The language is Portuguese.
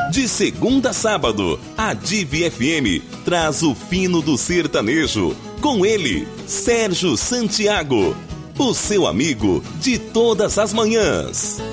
De segunda a sábado, a Divi FM traz o fino do sertanejo. Com ele, Sérgio Santiago, o seu amigo de todas as manhãs.